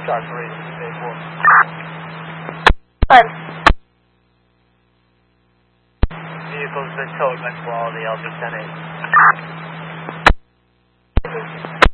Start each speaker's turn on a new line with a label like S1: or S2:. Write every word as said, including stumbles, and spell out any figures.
S1: Charge for eight four.
S2: Fine.
S1: Vehicle's been towed by quality, Alpha ten eight.